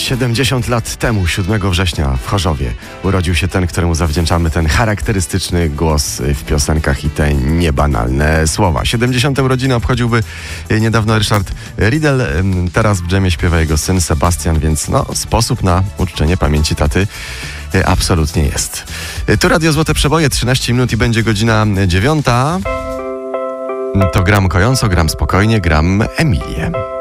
70 lat temu, 7 września w Chorzowie, urodził się ten, któremu zawdzięczamy ten charakterystyczny głos w piosenkach i te niebanalne słowa. 70. rodzinę obchodziłby niedawno Ryszard Riedel. Teraz w dżemie śpiewa jego syn Sebastian, więc sposób na uczczenie pamięci taty absolutnie jest. Tu Radio Złote Przeboje, 13 minut i będzie godzina 9. To gram kojąco, gram spokojnie, gram Emilię.